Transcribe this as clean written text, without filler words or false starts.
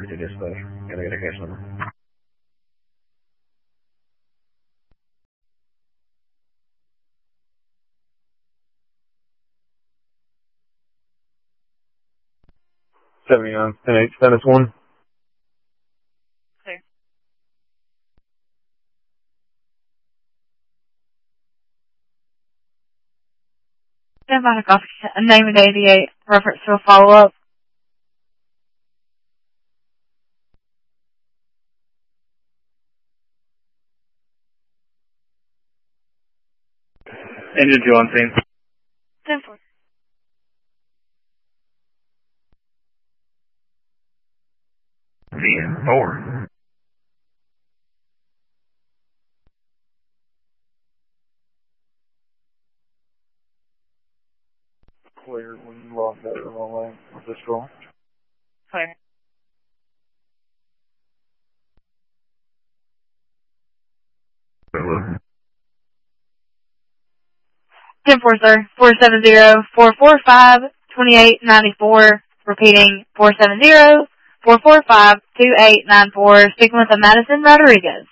32 dispatch. Gotta get a case number. $79 10-8 status 1. Clear. Stand by, copy. Name of 88, reference to a follow-up. Engine 2 on scene. 10-4. VN4. Clear when you lost that wrong lane. Was this wrong? Clear. Hello. 10-4, sir. 470-445-2894. Repeating, 470-445-2894. Speaking with the Madison Rodriguez.